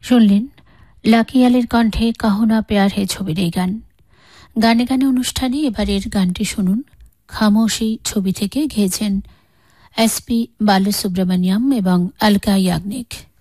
শুনলেন লাকি আলীর কণ্ঠে কাহো না প্যার হে ছবির এই গান। গানে গানে অনুষ্ঠানে এবারের গানটি শুনুন। খামোশি ছবি থেকে গেয়েছেন SP বালুসুব্রমণিয়াম এবং আলকা ইয়াগনিক।